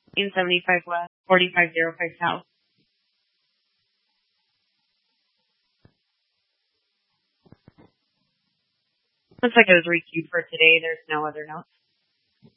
in 75 West, 4505 South. Looks like it was requeued for today. There's no other notes.